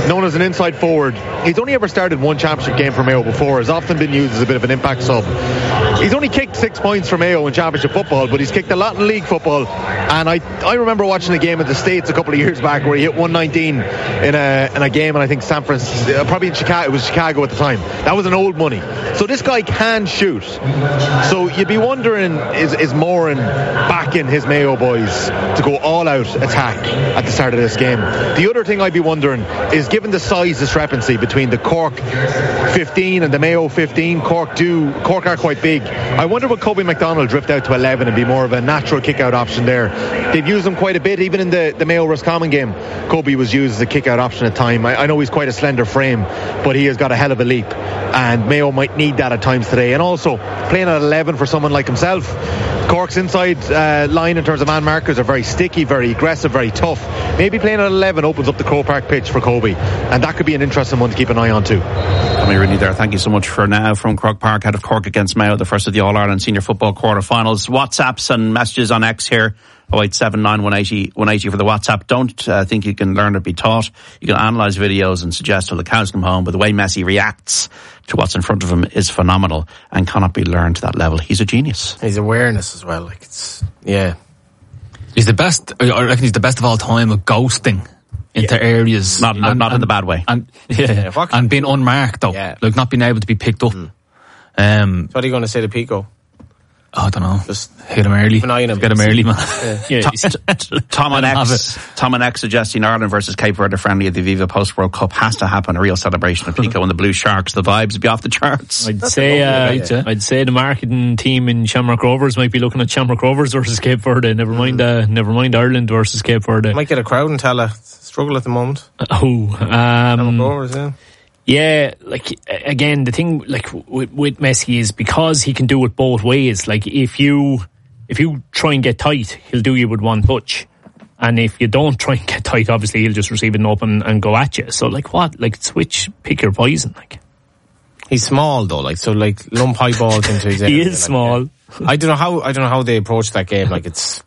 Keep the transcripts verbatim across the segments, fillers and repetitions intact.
known as an inside forward. He's only ever started one championship game for Mayo before. Has often been used as a bit of an impact sub. He's only kicked six points for Mayo in championship football, but he's kicked a lot in league football. And I I remember watching a game at the States a couple of years back where he hit one nineteen in a in a game, and I think San Francisco, probably in Chicago, it was Chicago at the time. That was an old money. So this guy can shoot. So you'd be wondering, is is Moran backing his Mayo boys to go all out attack at the start of this game? The other thing I'd be wondering is, given the size discrepancy between the Cork fifteen and the Mayo fifteen, Cork do Cork are quite big. I wonder would Kobe McDonald drift out to eleven and be more of a natural kick-out option there. They've used him quite a bit, even in the, the Mayo Roscommon game. Kobe was used as a kick-out option at time. I, I know he's quite a slender frame, but he has got a hell of a leap, and Mayo might need that at times today. And also, playing at eleven for someone like himself, Cork's inside uh, line in terms of man markers are very sticky, very aggressive, very tough. Maybe playing at eleven opens up the Croke Park pitch for Kobe, and that could be an interesting one to keep an eye on too. Tommy Rooney there, thank you so much for now from Croke Park, out of Cork against Mayo, the first of the All-Ireland Senior Football quarter-finals. WhatsApps and messages on X here, oh eight seven nine, one eight zero, one eight zero for the WhatsApp. Don't uh, think you can learn or be taught. You can analyse videos and suggest till the cows come home, but the way Messi reacts to what's in front of him is phenomenal and cannot be learned to that level. He's a genius. His awareness as well, like it's, yeah. He's the best, I reckon he's the best of all time at ghosting into yeah. areas. Not, not, and, not in and, the bad way. And, yeah, yeah. and being unmarked though. Yeah. Like not being able to be picked up. Mm. Um, so what are you going to say to Pico? Oh, I don't know. Just hit him early. Him. Get him early, man. Yeah. yeah. Tom and X, Tom and X suggesting Ireland versus Cape Verde friendly at the Viva Post World Cup has to happen. A real celebration of Pico and the Blue Sharks. The vibes would be off the charts. I'd That's say, uh, I'd, yeah. I'd say the marketing team in Shamrock Rovers might be looking at Shamrock Rovers versus Cape Verde. Never mind, uh, never mind Ireland versus Cape Verde. Might get a crowd and tell a struggle at the moment. Oh, um, Shamrock Rovers, yeah. Yeah, like, again, the thing, like, with, with Messi is because he can do it both ways. Like, if you, if you try and get tight, he'll do you with one touch. And if you don't try and get tight, obviously he'll just receive it up and, and go at you. So, like, what? Like, switch, pick your poison, like. He's small, though, like, so, like, lump high balls into his He area, is like, small. Yeah. I don't know how, I don't know how they approach that game. Like, it's,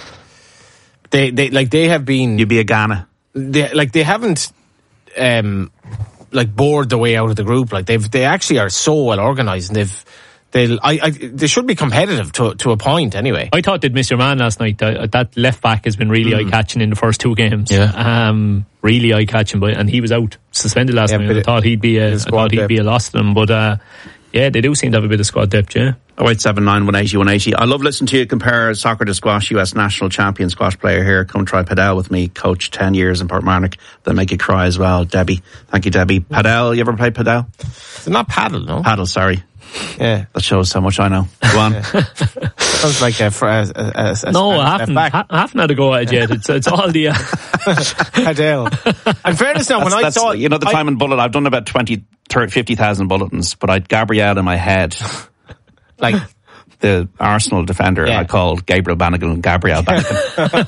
they, they, like, they have been. You'd be a Ghana. They, like, they haven't, um, like bored the way out of the group. Like they've, they actually are so well organised, and they've, they'll, I, I, they should be competitive to to a point anyway. I thought they'd miss your man last night. That, that left back has been really mm. eye catching in the first two games. Yeah, um, really eye catching. But and he was out suspended last yeah, night. I thought he'd be a, I thought he'd depth. be a loss to them. But uh, yeah, they do seem to have a bit of squad depth. Yeah. oh eight seven nine, one eight zero, one eight zero. I love listening to you compare soccer to squash. U S national champion squash player here. Come try padel with me. Coach ten years in Portmarnock. They'll make you cry as well. Debbie. Thank you, Debbie. Padel. You ever played padel? It's not paddle, no? Paddle, sorry. Yeah. That shows how much I know. Go on. Sounds like a, a, a, a no, I haven't, ha- I haven't had a go at it yet. It's, it's all the, uh... Padel. In fairness now, when I saw, you know, the time I, and bullet, I've done about twenty, thirty, fifty thousand bulletins, but I had Gabrielle in my head. Like, the Arsenal defender, yeah. I called Gabriel Bannigan and Gabriel Bannigan.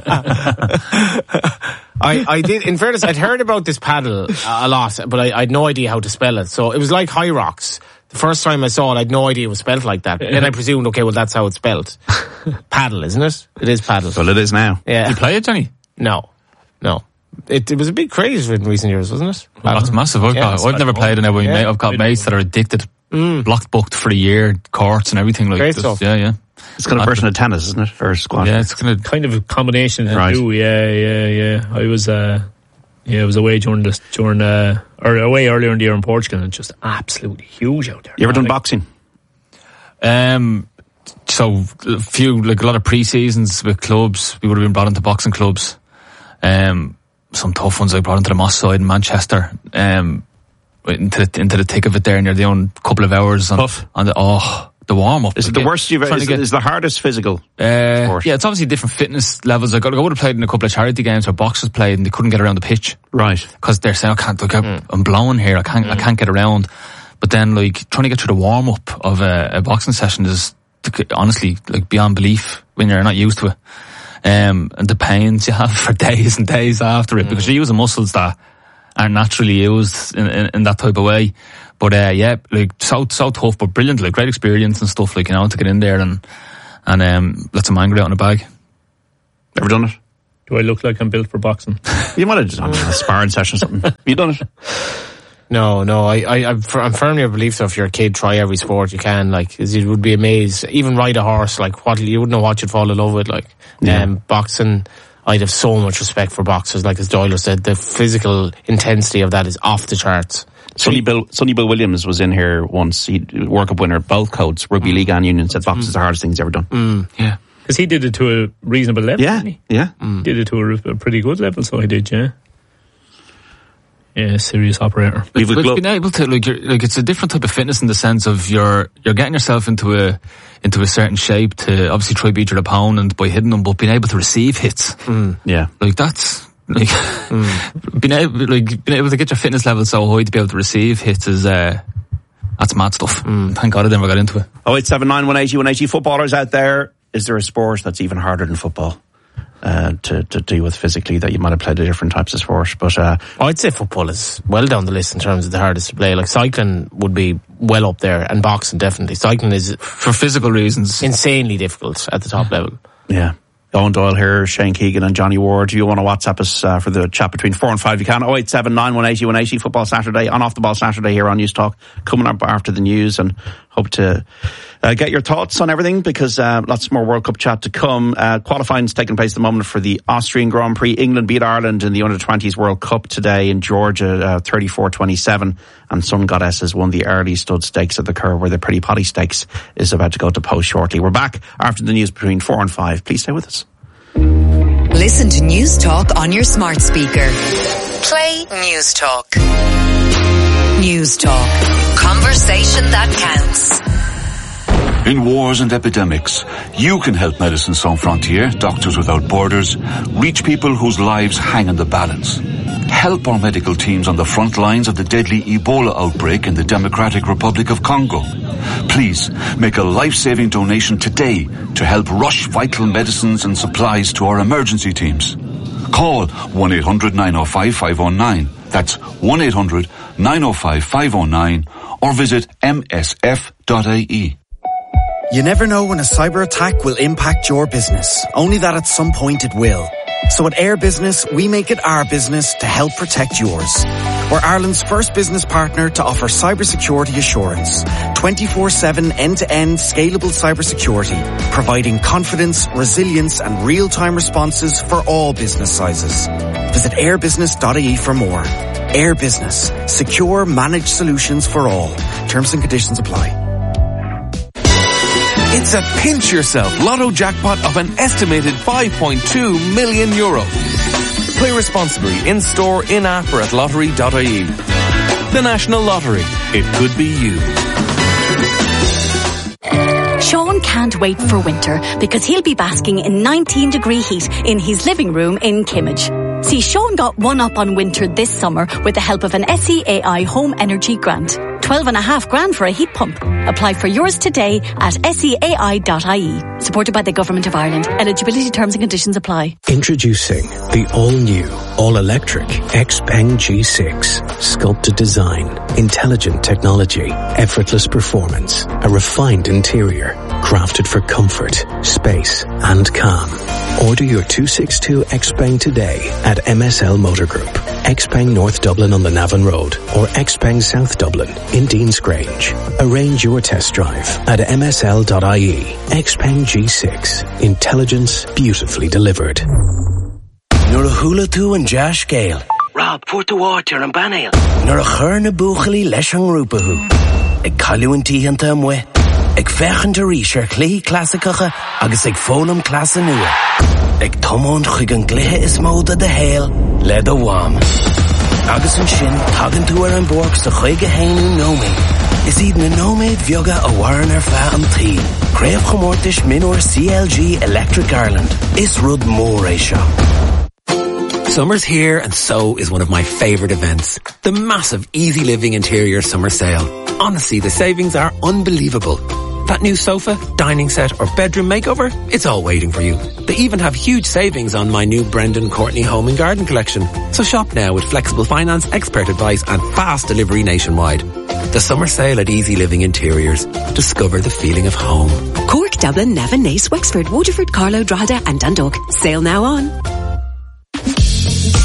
I, I did, in fairness, I'd heard about this paddle a lot, but I, I had no idea how to spell it. So it was like High Rocks. The first time I saw it, I had no idea it was spelled like that. Then I presumed, okay, well, that's how it's spelled. Paddle, isn't it? It is paddle. Well, it is now. Yeah. You play it, Johnny? No. No. It, it was a big craze in recent years, wasn't it? Well, that's massive. I've, yeah, got, I've never played it now. Yeah. I've got mates that are addicted. Mm. Blocked booked for a year, courts and everything like Great this. Stuff. Yeah, yeah. It's kind of a version of tennis, isn't it? Or squash. Yeah, it's kind of kind of a combination of right. the two. Yeah, yeah, yeah. I was, uh, yeah, I was away during this, during, uh, or away earlier in the year in Portugal, and it's just absolutely huge out there. You ever done like, boxing? Um, so a few, like a lot of pre-seasons with clubs. We would have been brought into boxing clubs. Um, some tough ones I brought into the Moss side in Manchester. Um, into the, into the thick of it there, and you're doing a couple of hours on, Tough. on the oh the warm up. Is it the worst you've ever? Is, get, is the hardest physical? Uh, sport? Yeah, it's obviously different fitness levels. I, got, I would have played in a couple of charity games where boxers played and they couldn't get around the pitch, right? Because they're saying, I can't, look, mm. I'm blowing here. I can't, mm. I can't get around. But then, like trying to get through the warm up of a, a boxing session is honestly like beyond belief when you're not used to it. Um, and the pains you have for days and days after it mm. because you're using muscles that are naturally used in, in, in that type of way. But uh, yeah, like so so tough, but brilliant, like great experience and stuff, like, you know, to get in there and and um let some anger out in the bag. Ever done it? Do I look like I'm built for boxing? You might have done a sparring session or something. Have you done it? No, no, I, I, I'm, I'm firmly of belief that if you're a kid, try every sport you can. Like, you would be amazed. Even ride a horse, like, what you wouldn't know what you'd fall in love with. Like, yeah. um, boxing, I'd have so much respect for boxers. Like, as Doyle said, the physical intensity of that is off the charts. Sonny Bill, Sonny Bill Williams was in here once. He World Cup winner, both codes, rugby league and union. Said boxing is the hardest thing he's ever done. Mm. Yeah, because he did it to a reasonable level. Yeah, didn't he? yeah, mm. did it to a, a pretty good level. So he did, yeah. Yeah, serious operator. But, but being able to like, you're, like, it's a different type of fitness in the sense of you're you're getting yourself into a into a certain shape to obviously try beat your opponent by hitting them, but being able to receive hits, mm. yeah, like that's. Like, mm. being able, like, being able to get your fitness level so high to be able to receive hits is, uh, that's mad stuff. Mm. Thank God I never got into it. oh eight seven nine, one eight zero, one eight zero. Footballers out there, is there a sport that's even harder than football, uh, to, to deal with physically, that you might have played a different types of sport? But, uh, oh, I'd say football is well down the list in terms of the hardest to play. Like, cycling would be well up there, and boxing definitely. Cycling is, for physical reasons, insanely difficult at the top level. Yeah. Owen Doyle here, Shane Keegan and Johnny Ward. Do you want to WhatsApp us uh, for the chat between four and five? You can. oh eight seven nine, one eight zero, one eight zero. Football Saturday, on Off the Ball Saturday here on News Talk. Coming up after the news, and hope to uh, get your thoughts on everything, because uh, lots more World Cup chat to come. Uh, qualifying is taking place at the moment for the Austrian Grand Prix. England beat Ireland in the under twenties World Cup today in Georgia, uh, thirty-four twenty-seven. And Sun Goddesses won the early stud stakes at the Curve, where the Pretty Potty Stakes is about to go to post shortly. We're back after the news between four and five. Please stay with us. Listen to News Talk on your smart speaker. Play News Talk. News Talk. Conversation that counts. In wars and epidemics, you can help Médecins Sans Frontières, Doctors Without Borders, reach people whose lives hang in the balance. Help our medical teams on the front lines of the deadly Ebola outbreak in the Democratic Republic of Congo. Please make a life-saving donation today to help rush vital medicines and supplies to our emergency teams. Call one eight hundred, nine oh five, five oh nine. That's one eight hundred, nine oh five, five oh nine, or visit m s f dot i e. You never know when a cyber attack will impact your business, only that at some point it will. So at Air Business, we make it our business to help protect yours. We're Ireland's first business partner to offer cybersecurity assurance. twenty-four seven end-to-end scalable cybersecurity, providing confidence, resilience and real-time responses for all business sizes. Visit air business dot i e for more. Air Business. Secure, managed solutions for all. Terms and conditions apply. It's a pinch yourself lotto jackpot of an estimated five point two million euro. Play responsibly in store, in app or at lottery dot i e. The National Lottery. It could be you. Sean can't wait for winter because he'll be basking in nineteen degree heat in his living room in Kimmage. See, Sean got one up on winter this summer with the help of an S E A I Home Energy Grant. Twelve and a half grand for a heat pump. Apply for yours today at S E A I dot I E. Supported by the Government of Ireland. Eligibility terms and conditions apply. Introducing the all-new, all-electric Xpeng G six. Sculpted design, intelligent technology, effortless performance, a refined interior, crafted for comfort, space and calm. Order your two sixty-two Xpeng today at M S L Motor Group, Xpeng North Dublin on the Navan Road, or Xpeng South Dublin in Dean's Grange. Arrange your test drive at m s l dot i e. Xpeng G six. Intelligence beautifully delivered. Nor a hula tú and Josh Gale. Rob, for the water and banale. Nor a chur na buchali leshang rupahu. Eg caluan tíhanta amwe. Eg fechen de risher clí classicacha agus eg fólam classa nua. Eg tomon chug an glithe is móda de hail le de wam. Agus an sin tagan tú ar an borg sa chuige hainu nóméid. Is iad na nóméid bheoga a waran ar fa an tí. Craibh chomórtais minor C L G Electric Ireland. Is rud mór é seo. Summer's here and so is one of my favourite events. The massive Easy Living Interior Summer Sale. Honestly, the savings are unbelievable. That new sofa, dining set or bedroom makeover, it's all waiting for you. They even have huge savings on my new Brendan Courtney Home and Garden collection. So shop now with flexible finance, expert advice and fast delivery nationwide. The summer sale at Easy Living Interiors. Discover the feeling of home. Cork, Dublin, Navan, Naas, Wexford, Waterford, Carlow, Drogheda and Dundalk. Sale now on.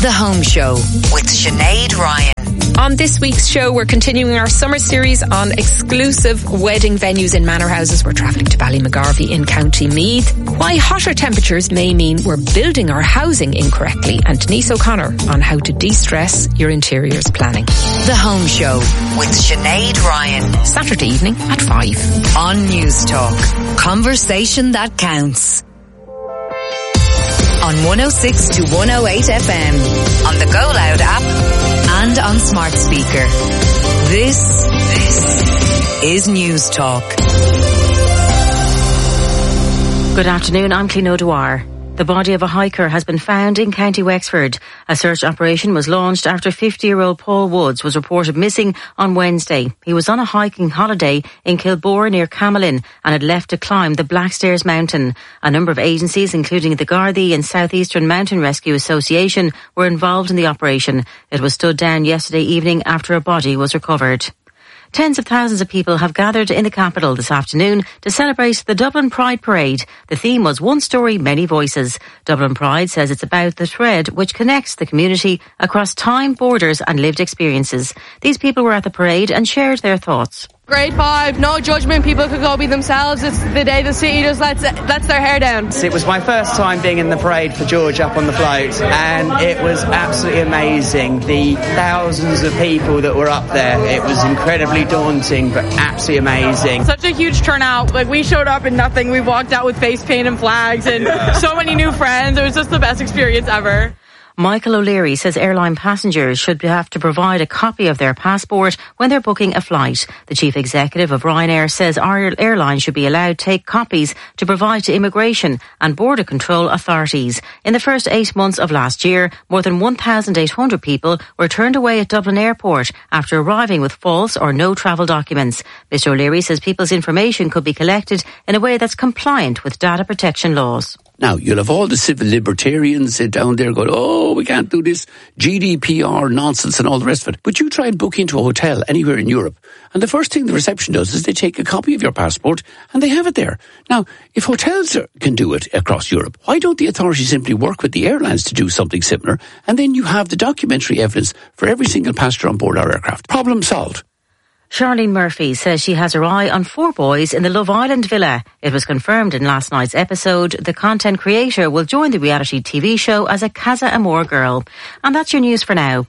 The Home Show with Sinead Ryan. On this week's show, we're continuing our summer series on exclusive wedding venues in manor houses. We're travelling to Ballymagarvey in County Meath. Why hotter temperatures may mean we're building our housing incorrectly. And Denise O'Connor on how to de-stress your interiors planning. The Home Show with Sinead Ryan. Saturday evening at five. On News Talk. Conversation that counts. On one oh six to one oh eight F M, on the Go Loud app, and on smart speaker. This, this is News Talk. Good afternoon, I'm Clino Dwyer. The body of a hiker has been found in County Wexford. A search operation was launched after fifty-year-old Paul Woods was reported missing on Wednesday. He was on a hiking holiday in Kilbore near Camelin and had left to climb the Blackstairs Mountain. A number of agencies, including the Gardaí and South Eastern Mountain Rescue Association, were involved in the operation. It was stood down yesterday evening after a body was recovered. Tens of thousands of people have gathered in the capital this afternoon to celebrate the Dublin Pride Parade. The theme was One Story, Many Voices. Dublin Pride says it's about the thread which connects the community across time, borders and lived experiences. These people were at the parade and shared their thoughts. Great vibe, no judgment, people could go be themselves. It's the day the city just lets, lets their hair down. It was my first time being in the parade for George up on the float, and it was absolutely amazing. The thousands of people that were up there, it was incredibly daunting but absolutely amazing. Such a huge turnout. Like, we showed up in nothing, we walked out with face paint and flags and so many new friends. It was just the best experience ever. Michael O'Leary says airline passengers should have to provide a copy of their passport when they're booking a flight. The chief executive of Ryanair says our airlines should be allowed to take copies to provide to immigration and border control authorities. In the first eight months of last year, more than one thousand eight hundred people were turned away at Dublin Airport after arriving with false or no travel documents. Mister O'Leary says people's information could be collected in a way that's compliant with data protection laws. Now, you'll have all the civil libertarians sit down there going, oh, we can't do this G D P R nonsense and all the rest of it. But you try and book into a hotel anywhere in Europe, and the first thing the reception does is they take a copy of your passport and they have it there. Now, if hotels are, can do it across Europe, why don't the authorities simply work with the airlines to do something similar, and then you have the documentary evidence for every single passenger on board our aircraft? Problem solved. Charlene Murphy says she has her eye on four boys in the Love Island villa. It was confirmed in last night's episode. The content creator will join the reality T V show as a Casa Amor girl. And that's your news for now.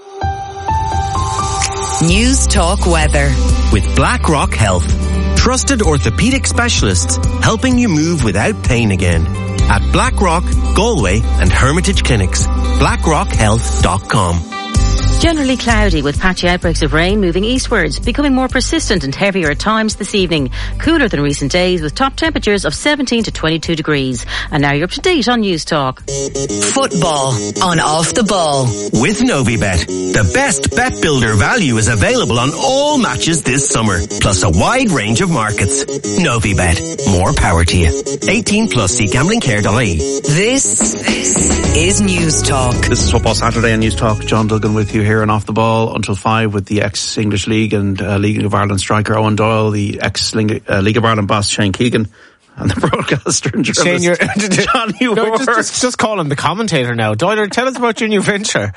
News Talk Weather. With BlackRock Health. Trusted orthopedic specialists helping you move without pain again. At BlackRock, Galway and Hermitage Clinics. blackrock health dot com. Generally cloudy with patchy outbreaks of rain moving eastwards, becoming more persistent and heavier at times this evening. Cooler than recent days with top temperatures of seventeen to twenty-two degrees. And now you're up to date on News Talk. Football on Off the Ball. With Novibet, the best bet builder value is available on all matches this summer, plus a wide range of markets. Novibet, more power to you. eighteen plus, see gambling care dot I E. This, this is News Talk. This is Football Saturday on News Talk. John Duggan with you here and Off the Ball until five with the ex-English League and uh, League of Ireland striker Owen Doyle, the ex-League uh, of Ireland boss Shane Keegan, and the broadcaster and journalist Shane, you're, Johnny no, Ward. Just, just, just call him the commentator now. Doyle, tell us about your new venture.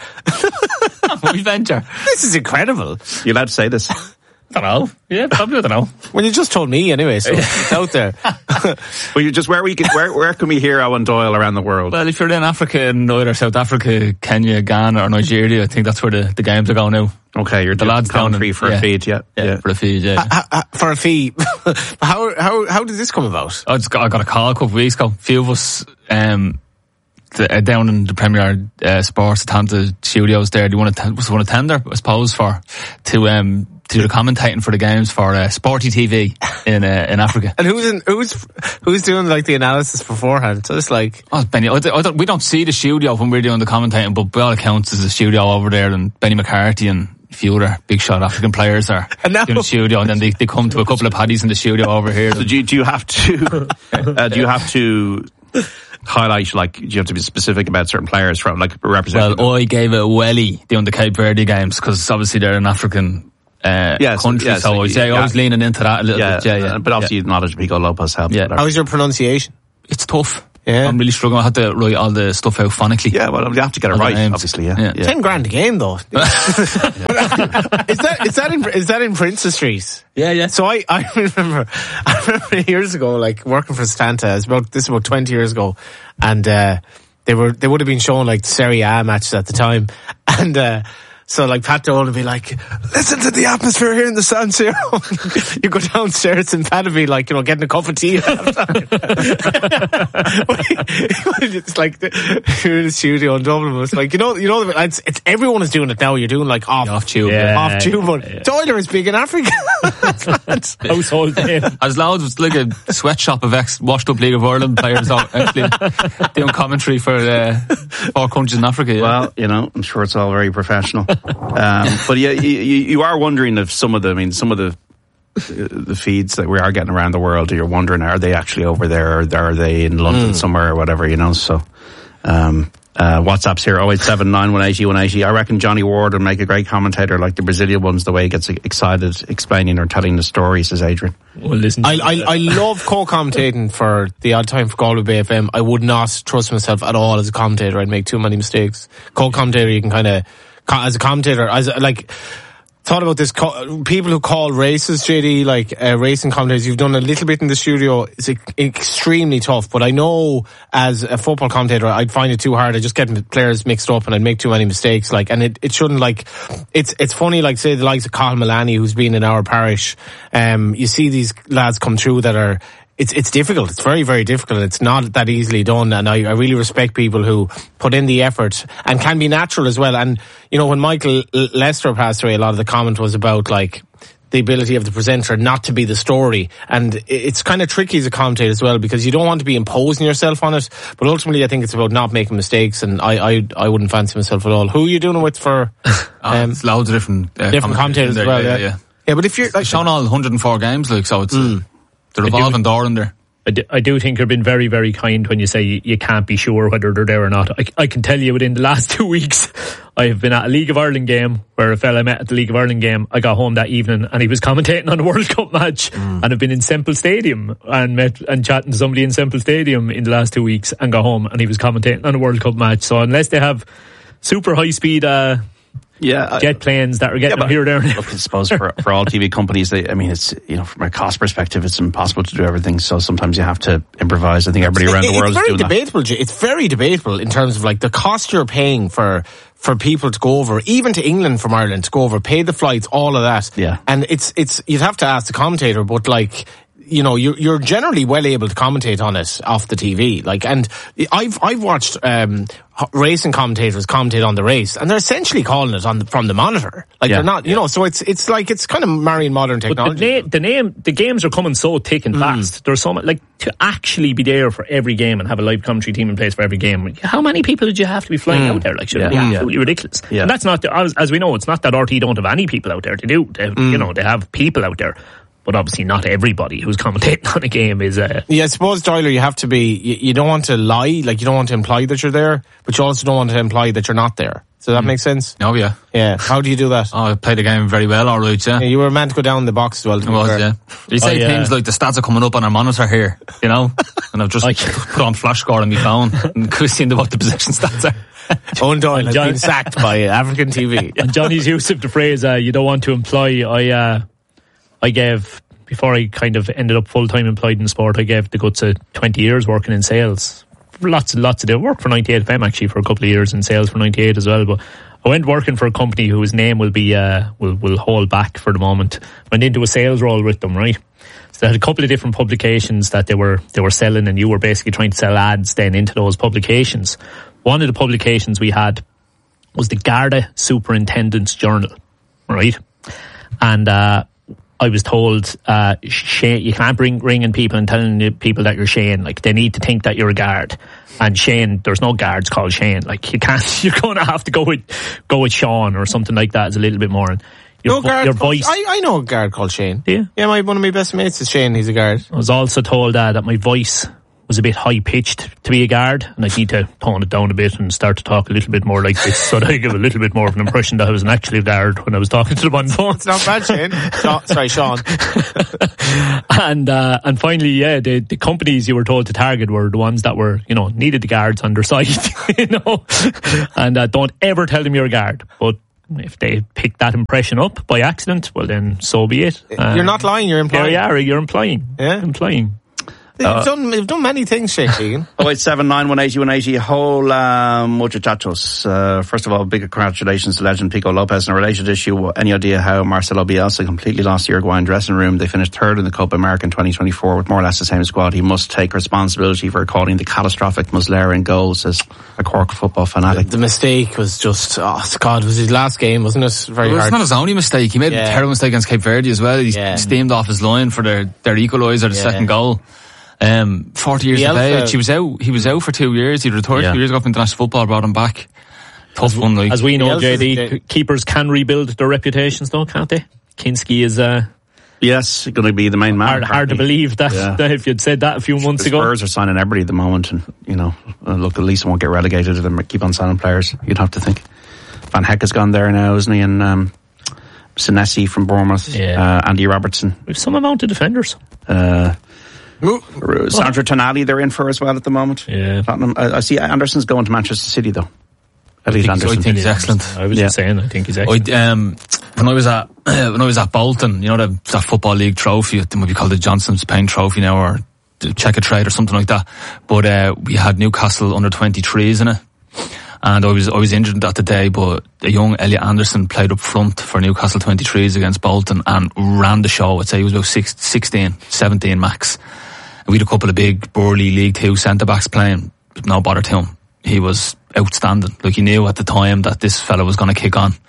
My venture? This is incredible. You're allowed to say this. I don't know. Yeah, probably. I don't know. Well, you just told me anyway, so it's out there. Well, you just where we can, where where can we hear Owen Doyle around the world? Well, if you're in Africa, in either South Africa, Kenya, Ghana, or Nigeria, I think that's where the, the games are going now. Okay, you're the lads down free for yeah. a feed, yeah. yeah, yeah, for a feed, yeah. Uh, uh, for a fee. how how how did this come about? I just got, I got a call a couple of weeks ago. A few of us um, the, uh, down in the Premier uh, Sports Atlanta studios there. They want to t- want to tender, I suppose, for to um. to do the commentating for the games for uh, Sporty T V in uh, in Africa. And who's in, who's who's doing like the analysis beforehand? So it's like, oh, Benny. I, I don't, we don't see the studio when we're doing the commentating, but by all accounts, there's a studio over there, and Benny McCarthy and a few other big shot African players are in the studio, and then they, they come to a couple of paddies in the studio over here. So do you, do you have to? Uh, do you have to? Highlight, like, do you have to be specific about certain players from, like, representing? Well, I gave a welly doing the Cape Verde games because obviously they're an African uh, yes, country, yes, so like, I was, yeah, yeah. I was leaning into that a little yeah, bit. Yeah, yeah. But obviously, yeah. knowledge of Pico Lopez helps. Yeah. How's your pronunciation? It's tough. Yeah. I'm really struggling. I had to write all the stuff out phonically. Yeah, well, you have to get it all right, obviously. Yeah. yeah. Ten grand a game, though. is that is that in is that in Princess Street? Yeah, yeah. So I, I remember I remember years ago, like working for Stanta. It's about this is about twenty years ago, and uh, they were they would have been showing like Serie A matches at the time, and. Uh, So, like, Pat Dolan would be like, listen to the atmosphere here in the San Siro. You go downstairs and Pat would be like, you know, getting a cup of tea. It's like, you're in the studio in Dublin. It's like, you know, you know, it's, it's everyone is doing it now. You're doing like off, off tube. Yeah, off tube. But yeah. Doyler is big in Africa. Household name. As loud as like a sweatshop of ex washed up League of Ireland players out actually doing commentary for uh, four countries in Africa. Yeah. Well, you know, I'm sure it's all very professional. Um, but yeah, you, you are wondering if some of the, I mean, some of the the feeds that we are getting around the world, you're wondering, are they actually over there, or are they in London mm. somewhere or whatever, you know? So, um, uh, WhatsApp's here, oh eight seven nine, one eight oh, one eight oh. I reckon Johnny Ward would make a great commentator like the Brazilian ones, the way he gets excited explaining or telling the story, says Adrian. Well, listen, I, I, I love co-commentating for the odd time for Galway Bay F M. I would not trust myself at all as a commentator. I'd make too many mistakes. Co-commentator, you can kind of, as a commentator, as like, thought about this, people who call races, J D, like uh, racing commentators, you've done a little bit in the studio, it's extremely tough, but I know as a football commentator, I'd find it too hard. I just get players mixed up and I'd make too many mistakes, like, and it, it shouldn't, like, it's it's funny, like, say the likes of Cathal Mullaney, who's been in our parish, um, you see these lads come through that are, It's it's difficult. It's very, very difficult. It's not that easily done. And I, I really respect people who put in the effort and can be natural as well. And, you know, when Michael Lester passed away, a lot of the comment was about, like, the ability of the presenter not to be the story. And it's kind of tricky as a commentator as well, because you don't want to be imposing yourself on it. But ultimately, I think it's about not making mistakes. And I I, I wouldn't fancy myself at all. Who are you doing it with for? Um, it's loads of different, uh, different commentators as well. Yeah, yeah. yeah. yeah but if you're like, shown all one hundred four games, like, so it's, mm. the revolving door in there. I do, I do think you've been very, very kind when you say you, you can't be sure whether they're there or not. I, I can tell you within the last two weeks, I have been at a League of Ireland game where a fella I met at the League of Ireland game. I got home that evening and he was commentating on a World Cup match, mm. and I've been in Semple Stadium and met and chatting to somebody in Semple Stadium in the last two weeks and got home and he was commentating on a World Cup match. So unless they have super high speed, uh, Yeah, jet planes that are getting yeah, here, there. Look, I suppose for for all T V companies, they, I mean, it's, you know, from a cost perspective, it's impossible to do everything. So sometimes you have to improvise. I think everybody around it, the world is doing debatable, that. It's very debatable in terms of, like, the cost you're paying for for people to go over, even to England from Ireland to go over, pay the flights, all of that. Yeah, and it's it's you'd have to ask the commentator, but, like, you know, you're, you're generally well able to commentate on it off the T V. Like, and I've, I've watched, um, racing commentators commentate on the race and they're essentially calling it on the, from the monitor. Like, yeah, they're not, you yeah. know, so it's, it's like, it's kind of marrying modern technology. But the, na- the name, the games are coming so thick and mm. fast. There's so much, like, to actually be there for every game and have a live commentary team in place for every game. How many people did you have to be flying mm. out there? Like, should yeah. it be yeah. absolutely ridiculous? Yeah. And that's not, as, as we know, it's not that R T don't have any people out there to do. They, mm. You know, they have people out there. But obviously not everybody who's commentating on a game is... Uh, yeah, I suppose, Doyler, you have to be... You, you don't want to lie, like, you don't want to imply that you're there, but you also don't want to imply that you're not there. Does that mm. make sense? Oh, yeah. Yeah. How do you do that? Oh, I played the game very well, all right, yeah. yeah. You were meant to go down the box as well. I was, yeah. You say oh, yeah. things like, the stats are coming up on our monitor here, you know? And I've just like, put on flash score on my phone and seen what the possession stats are. Owen Doyle has John, been sacked by African T V. And Johnny's use of the phrase, uh, you don't want to imply, I, uh, I gave... Before I kind of ended up full-time employed in sport, I gave the guts of twenty years working in sales. Lots and lots of it. I worked for ninety-eight F M actually for a couple of years in sales for ninety-eight as well. But I went working for a company whose name will be, uh, will, will hold back for the moment. Went into a sales role with them, right? So they had a couple of different publications that they were, they were selling, and you were basically trying to sell ads then into those publications. One of the publications we had was the Garda Superintendent's Journal, right? And, uh, I was told, uh, Shane, you can't bring ringing people and telling people that you're Shane. Like, they need to think that you're a guard. And Shane, there's no guards called Shane. Like, you can't, you're going to have to go with, go with Sean or something like that. It's a little bit more. Your, no guard your called, voice. I, I know a guard called Shane. Yeah. Yeah, my, one of my best mates is Shane. He's a guard. I was also told uh, that my voice was a bit high pitched to be a guard, and I need to tone it down a bit and start to talk a little bit more like this, so that I give a little bit more of an impression that I was an actual guard when I was talking to them on the phone. It's not bad, Shane. Sean, sorry, Sean. and uh, and finally, yeah, the the companies you were told to target were the ones that were, you know, needed the guards on their side, you know, and uh, don't ever tell them you're a guard, but if they pick that impression up by accident, well then so be it. Um, you're not lying, you're implying. Yeah, yeah, you're implying. Yeah, implying. They've uh, done, they've done many things, Shane Keegan. oh eight seven nine one eight zero one eight zero. A whole um, muchachos. Uh, first of all, big congratulations to legend Pico Lopez. In a related issue, any idea how Marcelo Bielsa completely lost the Uruguayan dressing room? They finished third in the Copa America in twenty twenty-four with more or less the same squad. He must take responsibility for calling the catastrophic Muslera in goal, says a Cork football fanatic. The, the mistake was just, oh God, it was his last game, wasn't it? Very it was hard. not his only mistake. He made yeah. a terrible mistake against Cape Verde as well. He yeah. steamed off his line for their, their equaliser, the yeah. second goal. Um, forty years of age. He was out. He was out for two years. He retired yeah. two years ago from international football. Brought him back. Tough as, one. Like as we know, J D, keepers can rebuild their reputations, though, can't they? Kinski is. Uh, yes, going to be the main man. Hard, hard to believe that, yeah. that if you'd said that a few months the ago. Spurs are signing everybody at the moment, and you know, uh, look, at least won't get relegated. They keep on signing players. You'd have to think. Van Heck has gone there now, isn't he? And um, Senesi from Bournemouth. Yeah. Uh, Andy Robertson. We've some amount of defenders. Uh, Sandro Tonali they're in for as well at the moment. Yeah. Tottenham. I, I see Anderson's going to Manchester City though. Elliot I think, Anderson. I think he's excellent. I was yeah. just saying, I think he's excellent. I, um, when I was at when I was at Bolton, you know that, that Football League trophy, it might be called the Johnson's Pain Trophy now, or the Check a Trade or something like that. But uh, we had Newcastle under twenty-threes in it. And I was I was injured that the day, but a young Elliot Anderson played up front for Newcastle twenty-threes against Bolton and ran the show. I'd say he was about six, sixteen, seventeen max. And we had a couple of big burly League Two centre backs playing, but no bother to him. He was outstanding. Like, he knew at the time that this fella was going to kick on.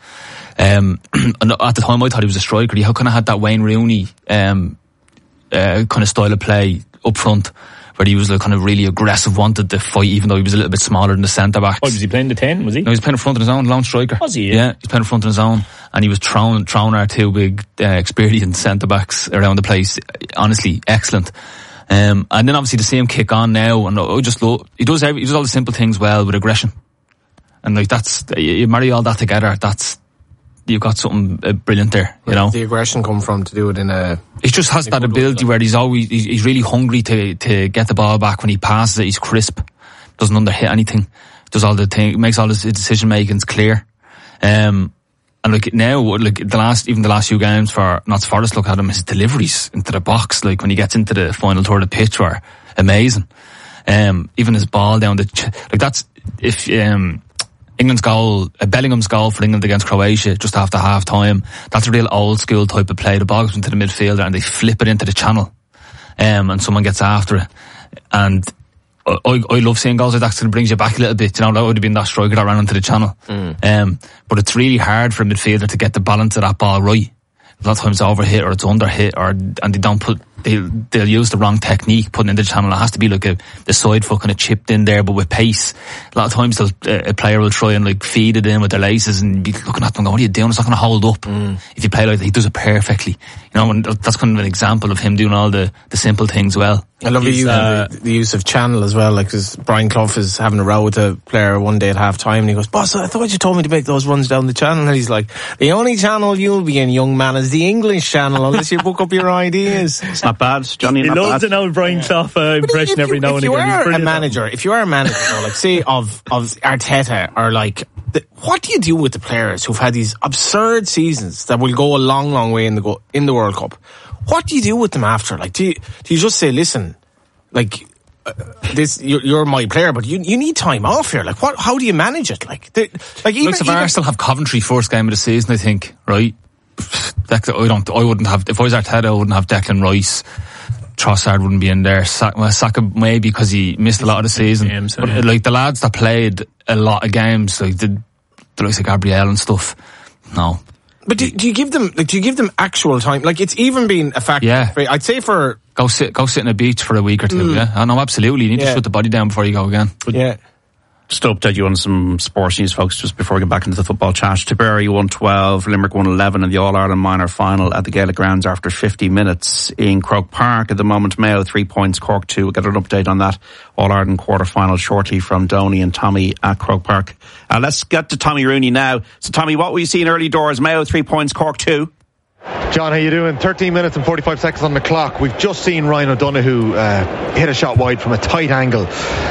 Um, and at the time I thought he was a striker. He kind of had that Wayne Rooney um, uh, kind of style of play up front, where he was like kind of really aggressive, wanted to fight, even though he was a little bit smaller than the centre backs. Oh, was he playing the ten? Was he? No, he was playing in front of his own, lone striker. Was he? Yeah, yeah he was playing in front of his own, and he was throwing throwing our two big uh, experienced centre backs around the place. Honestly, excellent. Um, and then obviously to see him kick on now, and I just love, he does every, he does all the simple things well with aggression, and like that's, you marry all that together, that's, you've got something uh, brilliant there, you Where know. Does the aggression come from to do it in a? He just has that ability where he's always, he's, he's really hungry to to get the ball back. When he passes it, he's crisp, doesn't underhit anything, does all the thing, makes all his decision makings clear. Um, and like now, like the last, even the last few games for Notts Forest, look at him, his deliveries into the box, like when he gets into the final third of the pitch, were amazing. Um, even his ball down the, ch- like that's, if, um, England's goal, uh, Bellingham's goal for England against Croatia just after half time, that's a real old school type of play. The ball goes into the midfielder and they flip it into the channel, um, and someone gets after it. And I, I love seeing goals like that, because it brings you back a little bit. You know, that would have been that striker that ran into the channel. Mm. Um, but it's really hard for a midfielder to get the balance of that ball right. A lot of times it's overhit or it's underhit, or, and they don't put, they'll, they'll use the wrong technique putting in the channel. It has to be like a, the side foot kind of chipped in there, but with pace. A lot of times they'll, a player will try and like feed it in with their laces and be looking at them going, what are you doing? It's not going to hold up. Mm. If you play like that, he does it perfectly. You know, and that's kind of an example of him doing all the, the simple things well. I love the use, uh, the, the use of channel as well, like, because Brian Clough is having a row with a player one day at half time, and he goes, boss, I thought you told me to make those runs down the channel. And he's like, the only channel you'll be in, young man, is the English channel, unless you book up your ideas. It's not bad, Johnny. He not loves bad. an old Brian Clough uh, impression you, every now and again. If you are a manager, if you are a manager, though, like say of of Arteta, or like, the, what do you do with the players who've had these absurd seasons that will go a long, long way in the go, in the World Cup? What do you do with them after? Like, do you do you just say, listen, like, uh, this, you're, you're my player, but you you need time off here. Like, what? How do you manage it? Like, like even, Looks of even Arsenal have Coventry first game of the season, I think, right? I don't. I wouldn't have. If I was Arteta, I wouldn't have Declan Rice. Trossard wouldn't be in there. Saka, well, Saka maybe because he missed a lot of the season. Games, but yeah. like the lads that played a lot of games, like the, the likes of Gabriel and stuff. No. But do, do you give them like do you give them actual time? Like, it's even been a factor. Yeah. I'd say for go sit go sit on a beach for a week or two. Mm. Yeah. I know, absolutely. You need yeah. to shut the body down before you go again. But yeah. Just to update you on some sports news, folks, just before we get back into the football chat. Tipperary won twelve, Limerick won eleven in the All-Ireland minor final at the Gaelic Grounds after fifty minutes in Croke Park. At the moment, Mayo three points, Cork two. We'll get an update on that All-Ireland quarter-final shortly from Donny and Tommy at Croke Park. Uh, let's get to Tommy Rooney now. So, Tommy, what were you seeing early doors? Mayo three points, Cork two. John, how you doing? thirteen minutes and forty-five seconds on the clock. We've just seen Ryan O'Donoghue uh, hit a shot wide from a tight angle.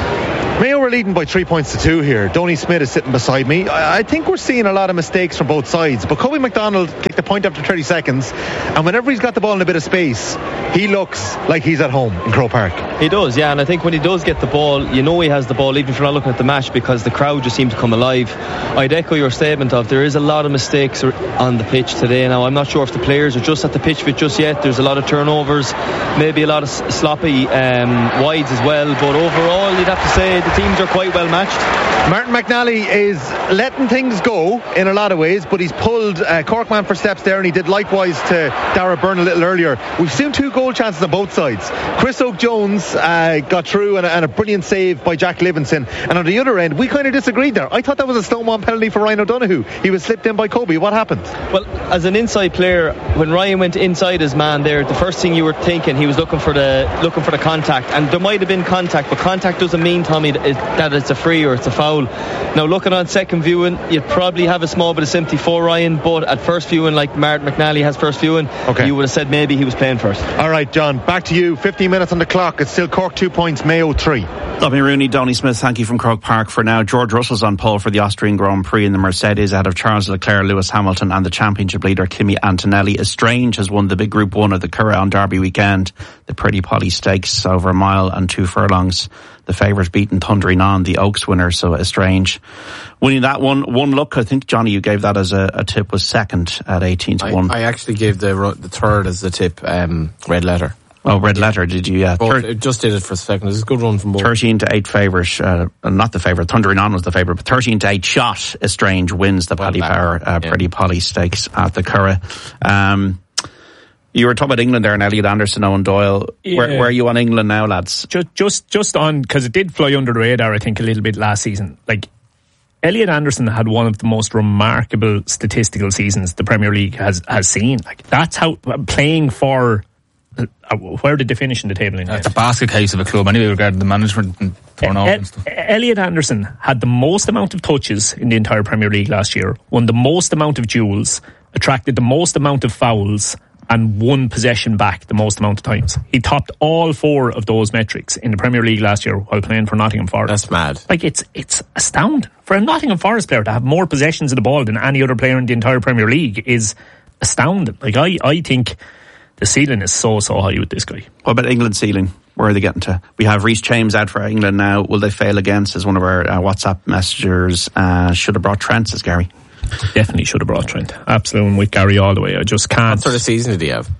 Mayo were leading by three points to two here. Donny Smith is sitting beside me. I think we're seeing a lot of mistakes from both sides. But Kobe McDonald kicked the point after thirty seconds, and whenever he's got the ball in a bit of space, he looks like he's at home in Croke Park. He does, yeah, and I think when he does get the ball, you know he has the ball, even if you're not looking at the match, because the crowd just seems to come alive. I'd echo your statement of there is a lot of mistakes on the pitch today. Now, I'm not sure if the players are just at the pitch fit just yet. There's a lot of turnovers, maybe a lot of sloppy um, wides as well, but overall, you'd have to say the teams are quite well matched. Martin McNally is letting things go in a lot of ways, but he's pulled uh, Corkman for steps there, and he did likewise to Dara Byrne a little earlier. We've seen two goal chances on both sides. Chris Oak-Jones uh, got through and a, and a brilliant save by Jack Livingston, and on the other end we kind of disagreed there. I thought that was a Stonewall penalty for Ryan O'Donoghue. He was slipped in by Kobe. What happened? Well, as an inside player, when Ryan went inside his man there, the first thing you were thinking, he was looking for the looking for the contact, and there might have been contact, but contact doesn't mean, Tommy, that, it, that it's a free or it's a foul. Now, looking on second viewing, you'd probably have a small bit of sympathy for Ryan, but at first viewing, like Martin McNally has first viewing, okay, you would have said maybe he was playing first. Alright, John, back to you. fifteen minutes on the clock. It's still Cork two points, Mayo three. Tommy Rooney, Donny Smith, thank you from Croke Park for now. George Russell's on pole for the Austrian Grand Prix in the Mercedes ahead of Charles Leclerc, Lewis Hamilton and the championship leader Kimi Antonelli. Estrange has won the big Group one of the Curragh on Derby weekend, the Pretty Polly Stakes over a mile and two furlongs. The favourite beaten Thundering On, the Oaks winner, so Estrange winning that one. One look, I think, Johnny, you gave that as a, a tip, was second at eighteen to one. I actually gave the the third as the tip, um, Red Letter. Oh, Red Letter, did you? Yeah. Both, it just did it for a second. It's a good run from both. thirteen to eight favourite, uh, not the favourite, Thundering On was the favourite, but thirteen to eight shot, Estrange wins the well, Paddy Power uh, yeah. Pretty Polly Stakes at the Curragh. Um, you were talking about England there and Elliot Anderson, Owen Doyle. Yeah. Where, where are you on England now, lads? Just, just, just on, because it did fly under the radar, I think, a little bit last season. Like, Elliot Anderson had one of the most remarkable statistical seasons the Premier League has, has seen. Like, that's how, playing for, uh, where did they finish in the table? In It's a basket case of a club, anyway, regarding the management and turnover and stuff. Elliot Anderson had the most amount of touches in the entire Premier League last year, won the most amount of duels, attracted the most amount of fouls, and won possession back the most amount of times. He topped all four of those metrics in the Premier League last year while playing for Nottingham Forest. That's mad. Like, it's it's astounding. For a Nottingham Forest player to have more possessions of the ball than any other player in the entire Premier League is astounding. Like, I, I think the ceiling is so, so high with this guy. What about England's ceiling? Where are they getting to? We have Reece James out for England now. Will they fail again, says one of our uh, WhatsApp messengers. Uh, should have brought Trent, says Gary. Definitely should have brought Trent. Absolutely, with Gary all the way. I just can't. What sort of season did he have?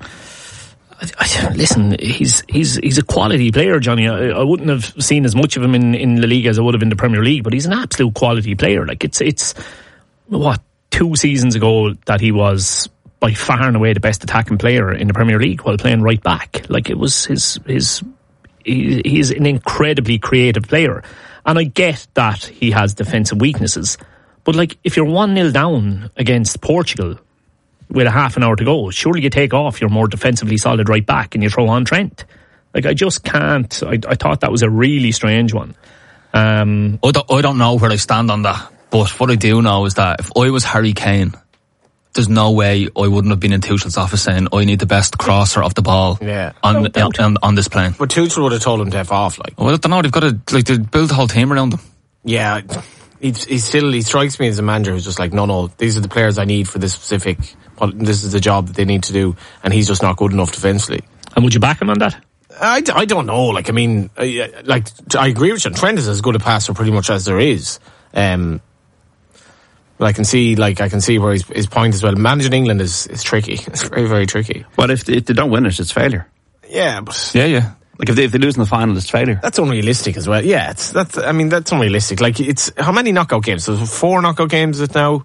I, I, listen, he's he's he's a quality player, Johnny. I, I wouldn't have seen as much of him in, in La Liga as I would have in the Premier League, but he's an absolute quality player. Like, it's it's what two seasons ago that he was by far and away the best attacking player in the Premier League while playing right back. Like, it was his his he, he's an incredibly creative player, and I get that he has defensive weaknesses. But, like, if you're one nil down against Portugal with a half an hour to go, surely you take off your more defensively solid right back and you throw on Trent. Like, I just can't. I, I thought that was a really strange one. Um, I, don't, I don't know where I stand on that, but what I do know is that if I was Harry Kane, there's no way I wouldn't have been in Tuchel's office saying I need the best crosser of the ball yeah. on, on, on, on this plane. But Tuchel would have told him to F off. Like, well, I don't know. They've got to like to build the whole team around them. Yeah. He's, he's still, he strikes me as a manager who's just like, no, no, these are the players I need for this specific, this is the job that they need to do, and he's just not good enough defensively. And would you back him on that? I, I don't know, like, I mean, I, like, I agree with you, Trent is as good a passer pretty much as there is. Um, but I can see, like, I can see where his, his point as well. Managing England is, is tricky. It's very, very tricky. Well, if they, if they don't win it, it's failure. Yeah, but... Yeah, yeah. Like, if they, if they lose in the final, it's failure. That's unrealistic as well. Yeah, it's that's. I mean, that's unrealistic. Like, it's how many knockout games? So four knockout games is it now?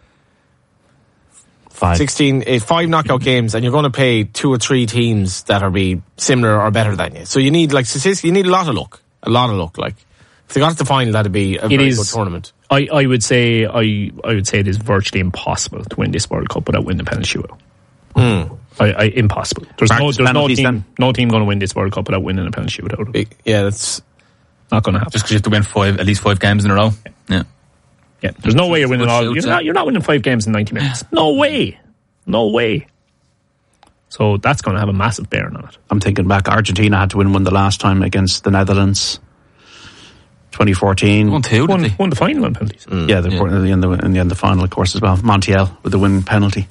Five. Sixteen, eh, five knockout games, and you're going to play two or three teams that are be similar or better than you. So you need like statistics. You need a lot of luck, a lot of luck. Like, If they got to the final, that'd be a It very is- good tournament. I, I would say I I would say it is virtually impossible to win this World Cup without winning the penalty shootout. Mm. I, I, impossible. There's no Practice there's no penalties team then? no team going to win this World Cup without winning a penalty shootout. Yeah, that's not going to happen. Just because you have to win five, at least five games in a row. Yeah. Yeah, there's no way you're winning Good all. shout, You're yeah. not. You're not winning five games in ninety minutes. No way. No way. So that's going to have a massive bearing on it. I'm thinking back. Argentina had to win one the last time against the Netherlands. twenty fourteen. Won two, Won, did they? won the final on penalties. Yeah, the, in, the end, the, in the end, the final, of course, as well. Montiel with the winning penalty.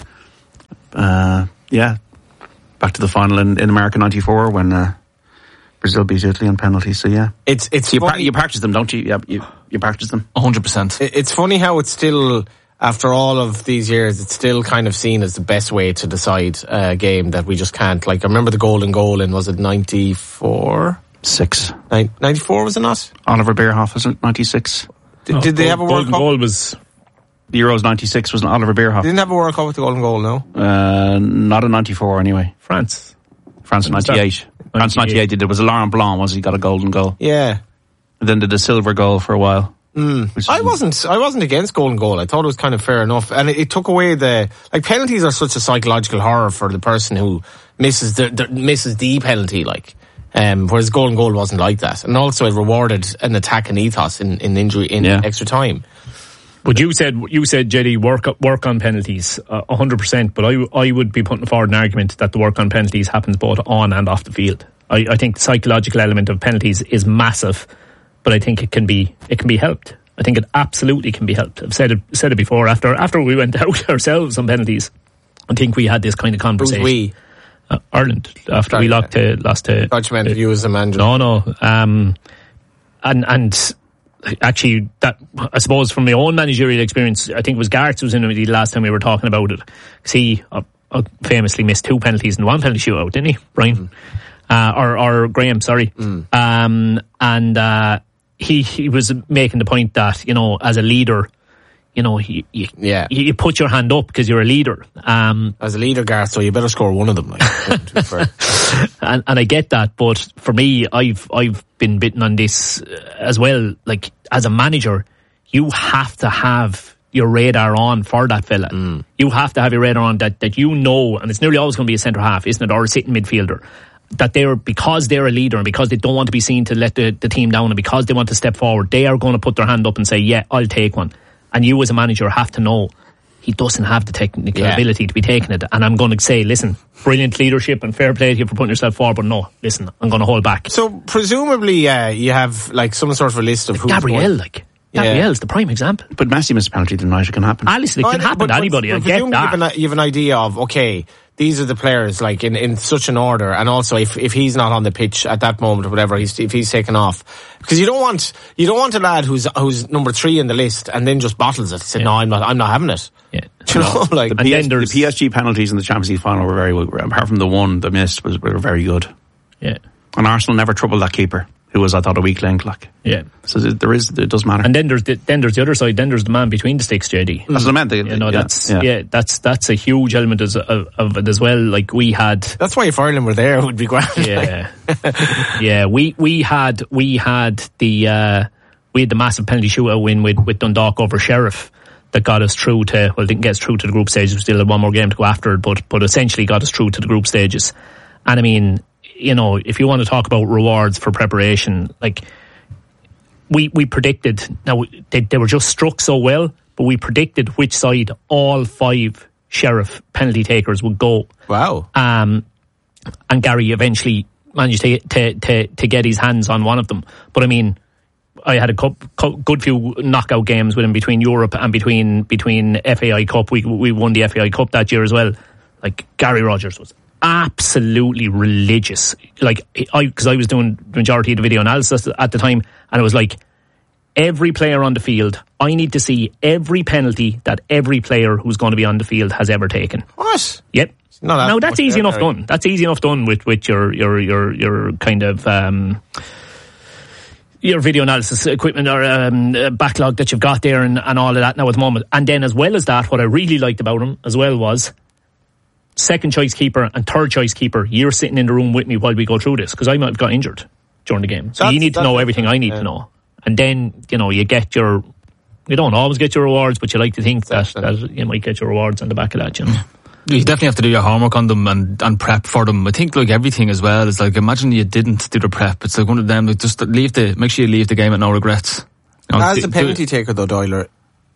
Uh, yeah, back to the final in, in America ninety-four when uh, Brazil beat Italy on penalties. So yeah, it's it's you, pra- funny- you practice them, don't you? Yeah, you you practice them. one hundred percent. It- It's funny how it's still, after all of these years, it's still kind of seen as the best way to decide a game that we just can't. Like, I remember the golden goal in, was it ninety-four? Six. Nin- ninety-four, was it not? Oliver Bierhoff, was it ninety-six? Did, No, did they goal- have a World golden Cup? goal was The Euros ninety-six was Oliver Bierhoff. They didn't have a World Cup with the golden goal, no? Uh, not in ninety-four anyway. France. France in Was that- ninety-eight. France ninety-eight did. It was Laurent Blanc, was he got a golden goal. Yeah. And then did a silver goal for a while. Mm. I wasn't. I wasn't against golden goal. I thought it was kind of fair enough, and it, it took away the like penalties are such a psychological horror for the person who misses the, the misses the penalty. Like, um, whereas golden goal wasn't like that, and also it rewarded an attack and ethos in, in injury in Yeah. extra time. But you said you said Jetty work work on penalties a hundred percent. But I I would be putting forward an argument that the work on penalties happens both on and off the field. I, I think the psychological element of penalties is massive, but I think it can be it can be helped. I think it absolutely can be helped. I've said it said it before. After after we went out ourselves on penalties, I think we had this kind of conversation. Who's we? Uh, Ireland after Sorry, we lost to lost to. Thought you meant you as a manager. No, no. Um, and and actually, that I suppose from my own managerial experience, I think it was Gareth who was in with the last time we were talking about it. Because he uh, uh, famously missed two penalties in one penalty shootout, didn't he, Brian? Mm. Uh, or, or Graham, sorry. Mm. Um, and uh, he he was making the point that, you know, as a leader, you know, you, you, yeah. you put your hand up because you're a leader. Um, As a leader, Gareth, so you better score one of them. Like, to be fair. and, and I get that, but for me, I've I've been bitten on this as well. Like, as a manager, you have to have your radar on for that fella. Mm. You have to have your radar on that, that you know, and it's nearly always going to be a centre half, isn't it, or a sitting midfielder, that they're, because they're a leader and because they don't want to be seen to let the, the team down and because they want to step forward, they are going to put their hand up and say, yeah, I'll take one. And you as a manager have to know he doesn't have the technical yeah. ability to be taking it. And I'm going to say, listen, brilliant leadership and fair play to you for putting yourself forward, but no, listen, I'm going to hold back. So presumably uh, you have like some sort of a list of like who's Gabriel, going. like Gabriel's yeah. the prime example. But Messi missed a penalty tonight, it can happen. Ah, listen, it no, can I, happen but, to anybody. But, I but get you that. have, an, you have an idea of, okay, these are the players, like in, in such an order, and also if, if he's not on the pitch at that moment or whatever, he's, if he's taken off, because you don't want you don't want a lad who's who's number three in the list and then just bottles it. Say, yeah. no, I'm not, I'm not having it. Yeah, you know, like the, P S, the P S G penalties in the Champions League final were very good. Apart from the one that missed, was were very good. Yeah, and Arsenal never troubled that keeper, who was, I thought, a weak link. Like, yeah. So there is, it does matter. And then there's the, then there's the other side. Then there's the man between the sticks, J D. That's what I meant. You know, yeah, that's yeah. yeah, that's that's a huge element as, of, of it as well. Like we had. That's why if Ireland were there, it would be grand. Yeah, yeah. We we had we had the uh, we had the massive penalty shootout win with with Dundalk over Sheriff that got us through to, well, didn't get us through to the group stages. We still had one more game to go after it, but but essentially got us through to the group stages. And I mean, you know, if you want to talk about rewards for preparation, like. We we predicted, now they, they were just struck so well, but we predicted which side all five Sheriff penalty takers would go. Wow. Um, and Gary eventually managed to, to, to, to get his hands on one of them. But I mean, I had a cup, cup, good few knockout games with him between Europe and between between F A I Cup. We we won the F A I Cup that year as well. Like, Gary Rogers was absolutely religious. Like, I because I was doing the majority of the video analysis at the time, and it was like, every player on the field, I need to see every penalty that every player who's going to be on the field has ever taken. What? Yep. No, that now that's easy enough there. done. That's easy enough done with, with your your your your kind of um, your video analysis equipment or um, backlog that you've got there and, and all of that now at the moment. And then as well as that, what I really liked about him as well was second choice keeper and third choice keeper. You're sitting in the room with me while we go through this because I might have got injured during the game. So that's, you need to know everything I need yeah. to know. and then you know you get your. You don't always get your rewards, but you like to think that, that you might get your rewards on the back of that, you know. You definitely have to do your homework on them and, and prep for them. I think like everything as well is like, imagine you didn't do the prep. It's like one of them, like just leave the, make sure you leave the game at no regrets. You know, As d- the penalty taker though, Doyler,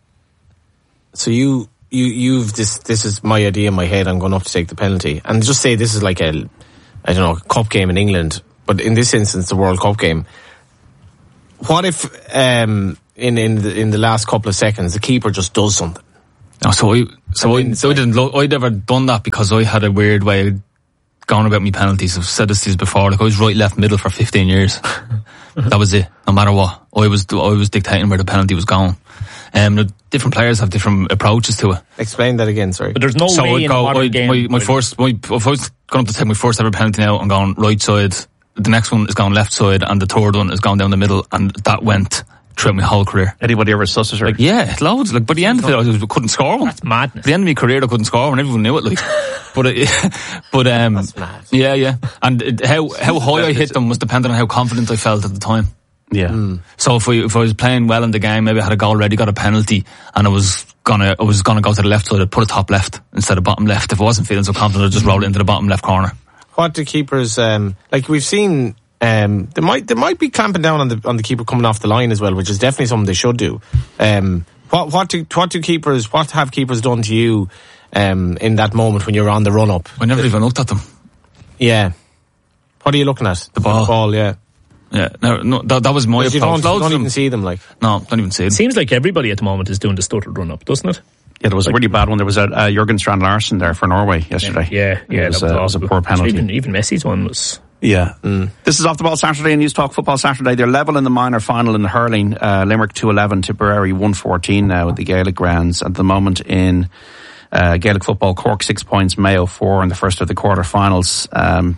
so you, you, you've this, this is my idea in my head, I'm going up to take the penalty. And just say this is like a, I don't know, cup game in England, but in this instance, the World Cup game. What if, um, in, in the, in the last couple of seconds, the keeper just does something? No, so I, so I, so I didn't, lo- I'd never done that because I had a weird way of going about my penalties. I've said this to you before, like I was right, left, middle for fifteen years. That was it, no matter what. I was, I was dictating where the penalty was going. Um, the different players have different approaches to it. Explain that again, sorry. But there's no so way I'd in go, a modern I'd, game. my, my first, my, if I was going to take my first ever penalty now and going right side, the next one is going left side, and the third one is going down the middle, and that went throughout my whole career. Anybody ever sussed it? Like, yeah, loads. Like, by the end of it, I couldn't score one. That's madness. At the end of my career, I couldn't score one. Everyone knew it. Like, but it, but um, That's mad. yeah, yeah. And it, how how high I hit them was dependent on how confident I felt at the time. Yeah. Mm. So if I if I was playing well in the game, maybe I had a goal ready, got a penalty, and I was gonna I was gonna go to the left side, I'd put it top left instead of bottom left. If I wasn't feeling so confident, I'd just roll it into the bottom left corner. What do keepers, um, like we've seen, um, they might, they might be clamping down on the, on the keeper coming off the line as well, which is definitely something they should do. Um, what, what do, what do keepers, what have keepers done to you, um, in that moment when you're on the run up? I never even looked at them. Yeah. What are you looking at? The ball. The ball, yeah. Yeah, no, no, that, that was my approach. You don't, you Loads don't of them- even see them, like. No, don't even see It them. seems like everybody at the moment is doing the stuttered run up, doesn't it? Yeah, there was a really bad one. There was a uh, Jurgen Strand Larsen there for Norway yesterday. Yeah, yeah, it was, that was, uh, it was a awful. poor penalty. Even, even Messi's one was. Yeah. Mm. This is Off the Ball Saturday and News Talk Football Saturday. They're level in the minor final in the hurling. Uh, Limerick two eleven, Tipperary one fourteen now at the Gaelic grounds. At the moment in uh, Gaelic football, Cork six points, Mayo four in the first of the quarter-finals. Um,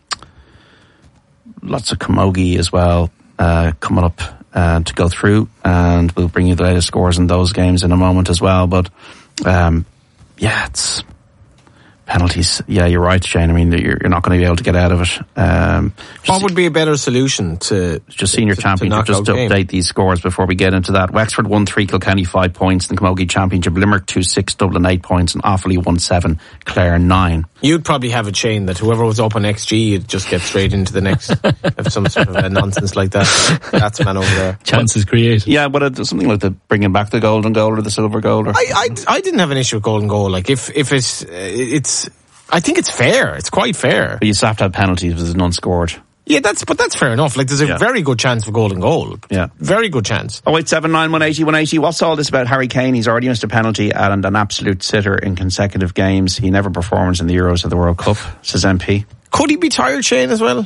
lots of camogie as well uh, coming up uh, to go through, and we'll bring you the latest scores in those games in a moment as well. But um, yeah, it's penalties. Yeah, you're right, Shane. I mean, you're, you're not going to be able to get out of it. Um, What would be a better solution to just senior to, championship, to just to game? update these scores before we get into that. Wexford won three, Kilkenny five points in the Camogie Championship. Limerick two six, Dublin eight points, and Offaly one seven, Clare nine. You'd probably have a chain that whoever was up on X G, you'd just get straight into the next, if some sort of uh, nonsense like that. That's man over there. Chances created. Yeah, but it's something like the bringing back the golden goal or the silver goal. Or I, I, I didn't have an issue with golden goal. Like if, if it's, uh, it's, I think it's fair. It's quite fair. But you still have to have penalties if there's none scored. Yeah, that's, but that's fair enough. Like there's a Yeah. very good chance for golden goal. Yeah. Very good chance. Oh eight seven nine one eighty one eighty. What's all this about Harry Kane? He's already missed a penalty and an absolute sitter in consecutive games. He never performs in the Euros or the World Cup, says M P. Could he be tired, Shane, as well?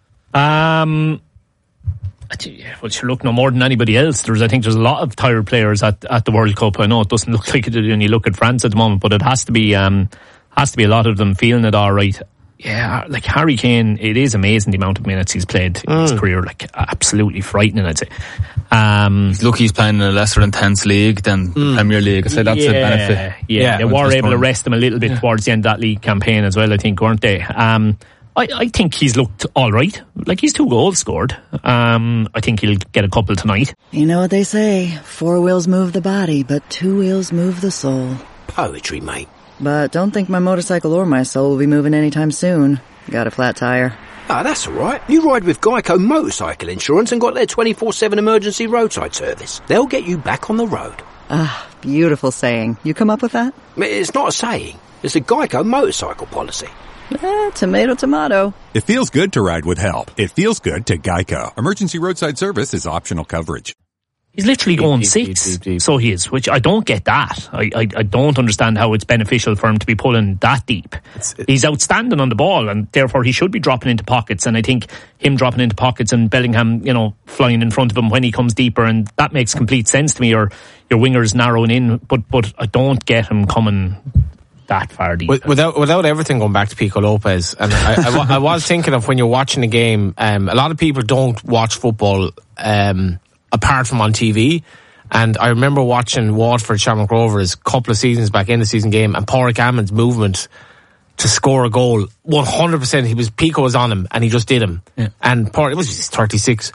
Um, yeah, well, sure, look, no more than anybody else. There's, I think there's a lot of tired players at, at the World Cup. I know it doesn't look like it when you look at France at the moment, but it has to be, um, has to be a lot of them feeling it all right. Yeah, like Harry Kane, it is amazing the amount of minutes he's played in Mm. his career. Like, absolutely frightening, I'd say. Um, Look, he's playing in a lesser intense league than Premier League. I say that's yeah, a benefit. Yeah, Yeah, they with were this able to one. rest him a little bit towards the end of that league campaign as well, I think, weren't they? Um, I, I think he's looked all right. Like, he's two goals scored. Um, I think he'll get a couple tonight. You know what they say, four wheels move the body, but two wheels move the soul. Poetry, mate. But don't think my motorcycle or my soul will be moving anytime soon. Got a flat tire. Ah, that's all right. You ride with Geico Motorcycle Insurance and got their twenty-four seven emergency roadside service. They'll get you back on the road. Ah, beautiful saying. You come up with that? It's not a saying. It's a Geico motorcycle policy. Eh, tomato, tomato. It feels good to ride with help. It feels good to Geico. Emergency roadside service is optional coverage. He's literally Deep, going deep, six, deep, deep, deep. so he is, which I don't get that. I, I, I don't understand how it's beneficial for him to be pulling that deep. He's outstanding on the ball, and therefore he should be dropping into pockets, and I think him dropping into pockets and Bellingham, you know, flying in front of him when he comes deeper, and that makes complete sense to me, or your wingers narrowing in, but, but I don't get him coming that far deep. With- Without without everything going back to Pico Lopez, and I, I, wa- I was thinking of when you're watching a game, um, a lot of people don't watch football um, apart from on T V. And I remember watching Watford Shamrock Rovers a couple of seasons back in the season game, and Pádraig Amond's movement to score a goal, one hundred percent, he was, Pico was on him, and he just did him. Yeah. And Pádraig, it was just thirty-six.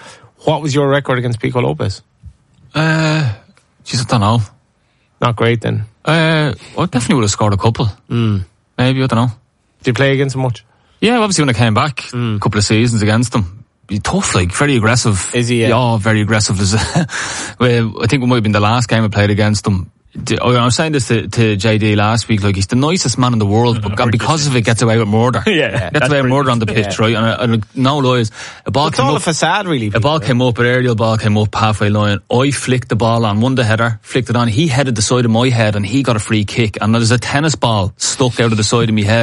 What was your record against Pico Lopez? Uh, geez, I don't know. Not great then. Uh, I definitely would have scored a couple. Mm. Maybe, I don't know. Did you play against him much? Yeah, obviously when I came back, mm. a couple of seasons against him. Be tough, like, very aggressive. Is he? Yeah, yeah very aggressive. Well, I think it might have been the last game I played against him. I was saying this to, to J D last week, like, he's the nicest man in the world, but and because of it gets away with murder. yeah. Gets away with murder on the pitch, yeah. right? And, and no lies. A ball it's came all up, a facade, really. A ball came up, an aerial ball came up halfway line. I flicked the ball on, won the header, flicked it on. He headed the side of my head and he got a free kick. And there's a tennis ball stuck out of the side of my head.